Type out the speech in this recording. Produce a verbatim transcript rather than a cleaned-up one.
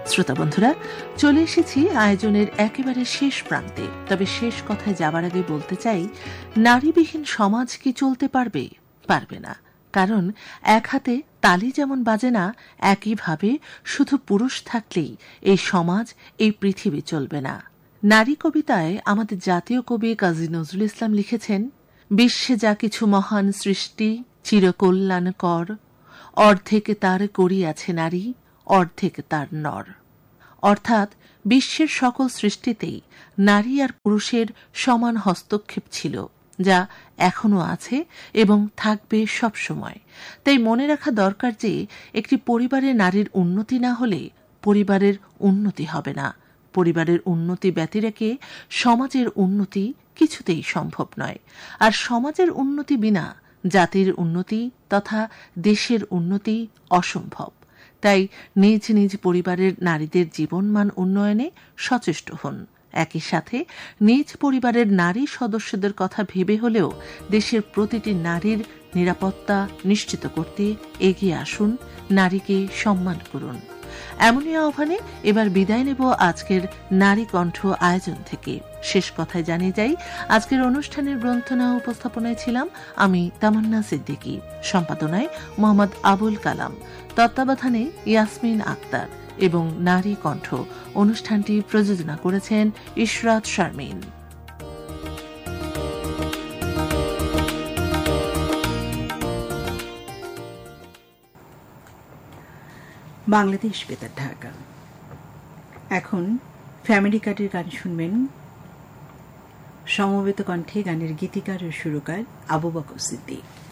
শ্রোতা বন্ধুরা, চলে এসেছি আয়োজনের একেবারে শেষ প্রান্তে। তবে শেষ কথায় যাবার আগে বলতে চাই, নারীবিহীন সমাজ কি চলতে পারবে? পারবে না। কারণ এক হাতে তালি যেমন বাজে না, একইভাবে শুধু পুরুষ থাকলেই এই সমাজ, এই পৃথিবী চলবে না। নারী কবিতায় আমাদের জাতীয় কবি কাজী নজরুল ইসলাম লিখেছেন, বিশ্বে যা কিছু মহান সৃষ্টি চিরকল্যাণকর, অর্ধেক তার করিয়াছে নারী, অর্ধেক তার নর। অর্থাৎ বিশ্বের সকল সৃষ্টিতেই নারী আর পুরুষের সমান হস্তক্ষেপ ছিল, যা এখনো আছে এবং থাকবে সব সময়। তাই মনে রাখা দরকার যে একটি পরিবারে নারীর উন্নতি না হলে পরিবারের উন্নতি হবে না। পরিবারের উন্নতি ব্যতি রেখে সমাজের উন্নতি কিছুতেই সম্ভব নয়। আর সমাজের উন্নতি বিনা জাতির উন্নতি তথা দেশের উন্নতি অসম্ভব। তাই নিজ নিজ পরিবারের নারীদের জীবনমান উন্নয়নে সচেষ্ট হন। একই সাথে নিজ পরিবারের নারী সদস্যদের কথা ভেবে হলেও দেশের প্রতিটি নারীর নিরাপত্তা নিশ্চিত করতে এগিয়ে আসুন, নারীকে সম্মান করুন। এমনই আহ্বানে এবার বিদায় নেব আজকের নারী কণ্ঠ আয়োজন থেকে। শেষ কথায় জানিয়ে যাই, আজকের অনুষ্ঠানের গ্রন্থনা উপস্থাপনায় ছিলাম আমি তামান্না সিদ্দিকী, সম্পাদনায় মোহাম্মদ আবুল কালাম, তত্ত্বাবধানে ইয়াসমিন আক্তার এবং নারী কণ্ঠ অনুষ্ঠানটি প্রযোজনা করেছেন ইশরাত শারমিন। বাংলাদেশ বেতার, ঢাকা। এখন ফ্যামিলি কার্ডের গান শুনবেন। সমবেত কণ্ঠে গানের গীতিকার ও সুরকার আবু বকর সিদ্দিক।